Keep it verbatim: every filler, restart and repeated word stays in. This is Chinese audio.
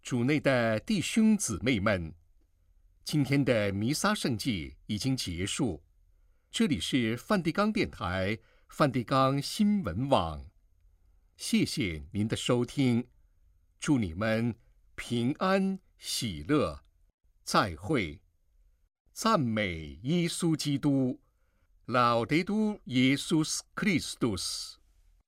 主内的弟兄姊妹们，今天的弥撒圣祭已经结束。这里是梵蒂冈电台、梵蒂冈新闻网，谢谢您的收听，祝你们平安喜乐，再会。赞美耶稣基督，Laudetur Jesus Christus。